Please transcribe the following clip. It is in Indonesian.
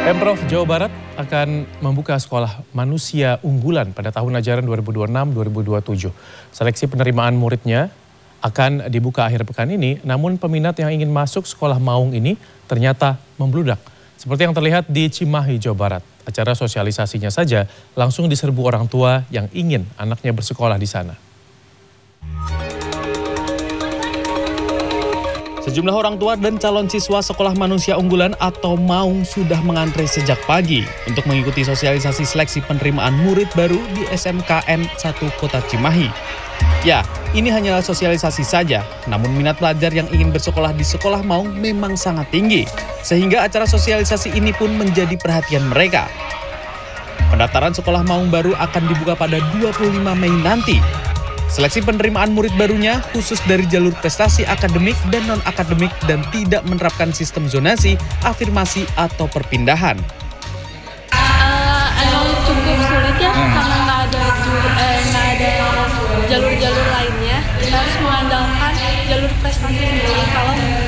Pemprov Jawa Barat akan membuka sekolah manusia unggulan pada tahun ajaran 2026-2027. Seleksi penerimaan muridnya akan dibuka akhir pekan ini, namun peminat yang ingin masuk sekolah maung ini ternyata membludak. Seperti yang terlihat di Cimahi, Jawa Barat. Acara sosialisasinya saja langsung diserbu orang tua yang ingin anaknya bersekolah di sana. Sejumlah orang tua dan calon siswa sekolah manusia unggulan atau MAUNG sudah mengantre sejak pagi untuk mengikuti sosialisasi seleksi penerimaan murid baru di SMKN 1 Kota Cimahi. Ya, ini hanyalah sosialisasi saja, namun minat pelajar yang ingin bersekolah di sekolah MAUNG memang sangat tinggi, sehingga acara sosialisasi ini pun menjadi perhatian mereka. Pendaftaran sekolah MAUNG baru akan dibuka pada 25 Mei nanti. Seleksi penerimaan murid barunya khusus dari jalur prestasi akademik dan non-akademik dan tidak menerapkan sistem zonasi, afirmasi, atau perpindahan. Emang cukup sulit ya, karena nggak ada jalur-jalur lainnya. Kita harus mengandalkan jalur prestasi sendiri kalau